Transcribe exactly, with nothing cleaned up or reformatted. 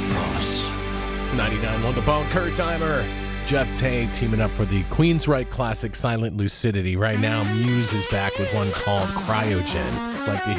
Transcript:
Promise. ninety-nine Wonder Bone, Kurt Dimer, Jeff Tate teaming up for the Queensryche classic Silent Lucidity. Right now, Muse is back with one called Cryogen. Like the